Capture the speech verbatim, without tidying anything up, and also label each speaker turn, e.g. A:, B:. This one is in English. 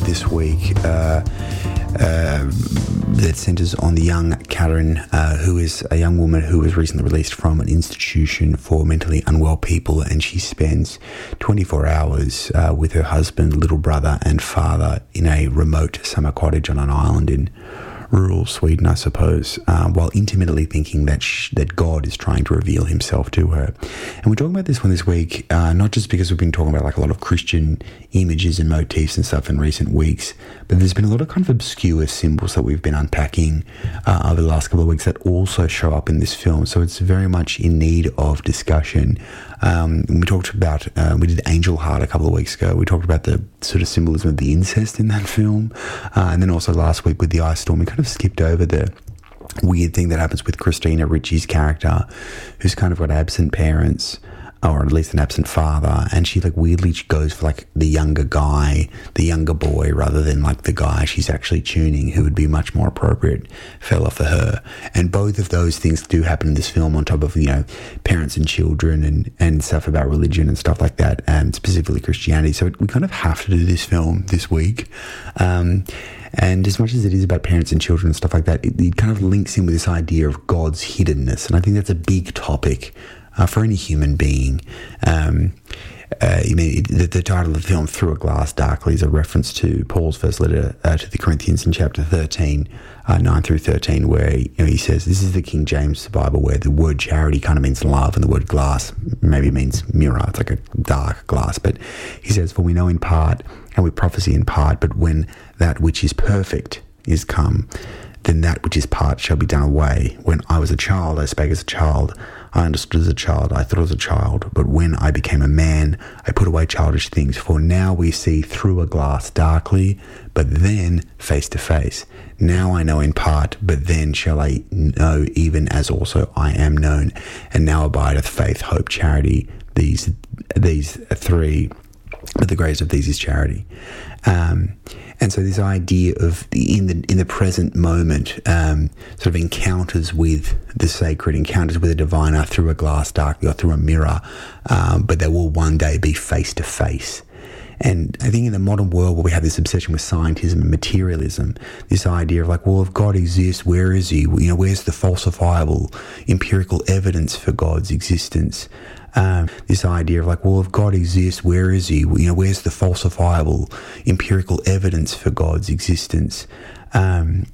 A: this week uh, uh, that centres on the young Karen, uh, who is a young woman who was recently released from an institution for mentally unwell people, and she spends twenty-four hours uh, with her husband, little brother and father in a remote summer cottage on an island in rural Sweden, I suppose, uh, while intimately thinking that sh- that God is trying to reveal himself to her. And we're talking about this one this week, uh, not just because we've been talking about like a lot of Christian images and motifs and stuff in recent weeks, but there's been a lot of kind of obscure symbols that we've been unpacking uh, over the last couple of weeks that also show up in this film. So it's very much in need of discussion. Um, we talked about, uh, we did Angel Heart a couple of weeks ago. We talked about the sort of symbolism of the incest in that film. Uh, and then also last week with the Ice Storm, we kind of skipped over the weird thing that happens with Christina Ricci's character, who's kind of got absent parents, or at least an absent father, and she like weirdly goes for like the younger guy, the younger boy, rather than like the guy she's actually tuning, who would be much more appropriate fella for her. And both of those things do happen in this film, on top of, you know, parents and children and, and stuff about religion and stuff like that, and specifically Christianity. So we kind of have to do this film this week. Um, And as much as it is about parents and children and stuff like that, it, it kind of links in with this idea of God's hiddenness. And I think that's a big topic uh, for any human being. Um, uh, I mean, it, the, the title of the film, Through a Glass Darkly, is a reference to Paul's first letter uh, to the Corinthians in chapter thirteen, uh, nine through thirteen, where, you know, he says, this is the King James Bible, where the word charity kind of means love, and the word glass maybe means mirror. It's like a dark glass. But he says, for we know in part, and we prophesy in part, but when that which is perfect is come, then that which is part shall be done away. When I was a child, I spake as a child, I understood as a child, I thought as a child, but when I became a man, I put away childish things. For now we see through a glass darkly, but then face to face. Now I know in part, but then shall I know even as also I am known. And now abideth faith, hope, charity, these these three, but the greatest of these is charity. Um, and so this idea of the, in the in the present moment, um, sort of encounters with the sacred, encounters with the divine, are through a glass darkly or through a mirror, um, but they will one day be face to face. And I think in the modern world, where we have this obsession with scientism and materialism, this idea of like, well, if God exists, where is he? You know, where's the falsifiable empirical evidence for God's existence? Um, this idea of like, well, if God exists, where is he? You know, where's the falsifiable empirical evidence for God's existence? Um,